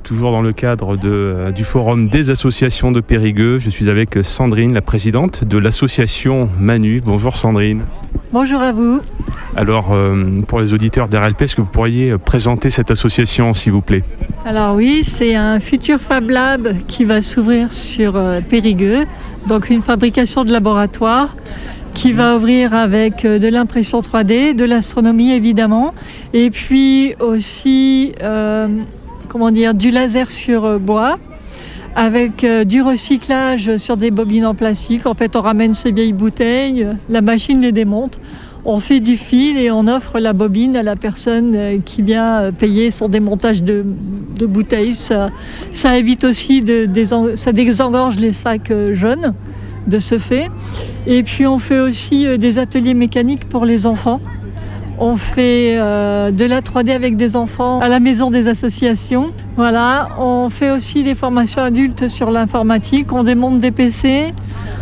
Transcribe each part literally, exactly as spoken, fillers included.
toujours dans le cadre de, euh, du forum des associations de Périgueux. Je suis avec Sandrine, la présidente de l'association Manu. Bonjour Sandrine. Bonjour à vous. Alors, euh, pour les auditeurs d'R L P, est-ce que vous pourriez présenter cette association, s'il vous plaît ? Alors oui, c'est un futur Fab Lab qui va s'ouvrir sur euh, Périgueux, donc une fabrication de laboratoire qui va ouvrir avec de l'impression trois D, de l'astronomie évidemment, et puis aussi euh, comment dire, du laser sur bois, avec euh, du recyclage sur des bobines en plastique. En fait, on ramène ces vieilles bouteilles, la machine les démonte, on fait du fil et on offre la bobine à la personne euh, qui vient payer son démontage de, de bouteilles. Ça, ça évite aussi, de, des, ça désengorge les sacs euh, jaunes de ce fait. Et puis on fait aussi euh, des ateliers mécaniques pour les enfants. On fait euh, de la trois D avec des enfants à la maison des associations. Voilà, on fait aussi des formations adultes sur l'informatique. On démonte des P C,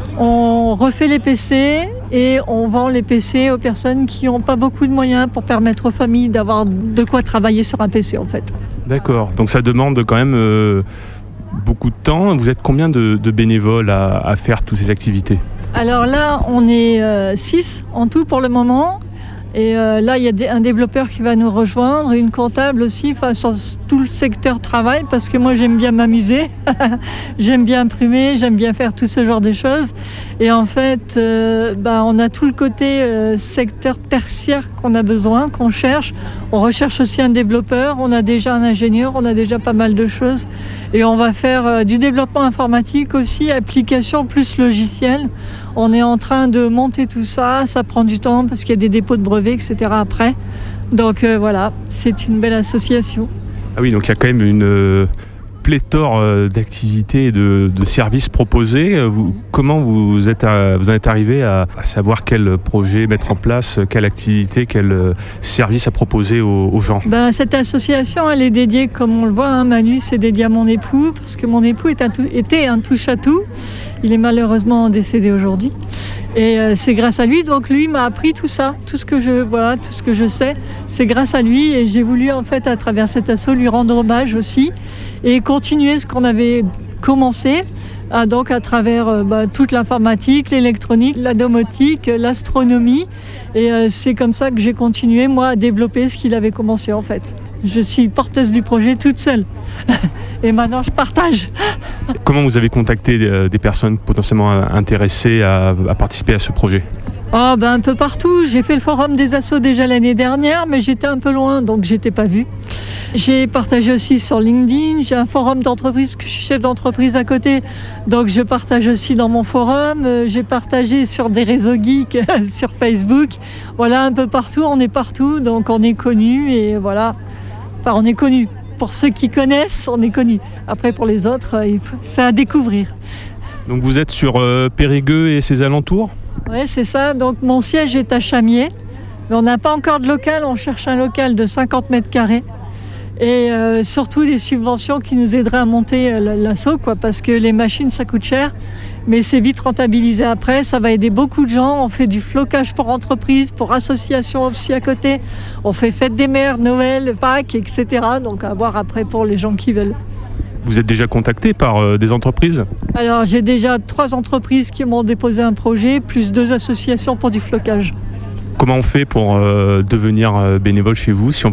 on refait les P C et on vend les P C aux personnes qui n'ont pas beaucoup de moyens pour permettre aux familles d'avoir de quoi travailler sur un P C en fait. D'accord, donc ça demande quand même euh, beaucoup de temps. Vous êtes combien de, de bénévoles à, à faire toutes ces activités ? Alors là, on est euh, six en tout pour le moment. Et euh, là, il y a des, un développeur qui va nous rejoindre, une comptable aussi, enfin, sur tout le secteur travail, parce que moi, j'aime bien m'amuser, j'aime bien imprimer, j'aime bien faire tout ce genre de choses. Et en fait, euh, bah, on a tout le côté euh, secteur tertiaire qu'on a besoin, qu'on cherche. On recherche aussi un développeur, on a déjà un ingénieur, on a déjà pas mal de choses. Et on va faire euh, du développement informatique aussi, application plus logiciel. On est en train de monter tout ça, ça prend du temps parce qu'il y a des dépôts de brevets, et cetera après. Donc euh, voilà, c'est une belle association. Ah oui, donc il y a quand même une euh, pléthore euh, d'activités et de, de services proposés. Vous, comment vous êtes, à, vous en êtes arrivé à, à savoir quel projet mettre en place, quelle activité, quel euh, service à proposer aux, aux gens ? Ben, cette association, elle est dédiée, comme on le voit, hein, Manu, c'est dédié à mon époux, parce que mon époux est un tout, était un touche-à-tout. Il est malheureusement décédé aujourd'hui. Et euh, c'est grâce à lui, donc lui m'a appris tout ça, tout ce que je voilà, tout ce que je sais, c'est grâce à lui. Et j'ai voulu en fait à travers cet assaut lui rendre hommage aussi et continuer ce qu'on avait commencé. Ah, donc à travers euh, bah, toute l'informatique, l'électronique, la domotique, l'astronomie. Et euh, c'est comme ça que j'ai continué moi à développer ce qu'il avait commencé en fait. Je suis porteuse du projet toute seule. Et maintenant, je partage. Comment vous avez contacté des, des personnes potentiellement intéressées à, à participer à ce projet ? Oh, ben, un peu partout. J'ai fait le forum des assos déjà l'année dernière, mais j'étais un peu loin, donc j'étais pas vue. J'ai partagé aussi sur LinkedIn. J'ai un forum d'entreprise, que je suis chef d'entreprise à côté, donc je partage aussi dans mon forum. J'ai partagé sur des réseaux geeks, sur Facebook. Voilà, un peu partout. On est partout, donc on est connus et voilà. Enfin, on est connus. Pour ceux qui connaissent, on est connus. Après, pour les autres, c'est à découvrir. Donc vous êtes sur euh, Périgueux et ses alentours ? Oui, c'est ça. Donc mon siège est à Chamiers. Mais on n'a pas encore de local. On cherche un local de cinquante mètres carrés. Et euh, surtout des subventions qui nous aideraient à monter euh, l'assaut, quoi, parce que les machines, ça coûte cher. Mais c'est vite rentabilisé après, ça va aider beaucoup de gens. On fait du flocage pour entreprises, pour associations aussi à côté. On fait fête des mères, Noël, Pâques, et cetera. Donc à voir après pour les gens qui veulent. Vous êtes déjà contacté par euh, des entreprises ? Alors j'ai déjà trois entreprises qui m'ont déposé un projet, plus deux associations pour du flocage. Comment on fait pour euh, devenir bénévole chez vous ? Si on